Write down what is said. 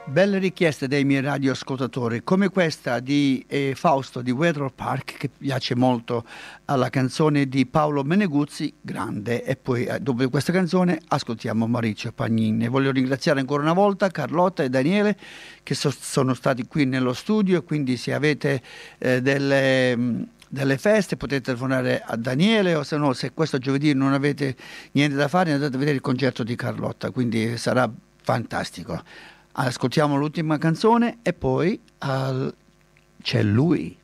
Belle richieste dei miei radioascoltatori, come questa di Fausto di Weather Park, che piace molto alla canzone di Paolo Meneguzzi, Grande. E poi dopo questa canzone ascoltiamo Maurizio Pagnini. Voglio ringraziare ancora una volta Carlotta e Daniele che sono stati qui nello studio, quindi se avete delle feste potete telefonare a Daniele, o se no, se questo giovedì non avete niente da fare, andate a vedere il concerto di Carlotta, quindi sarà fantastico. Ascoltiamo l'ultima canzone e poi c'è lui.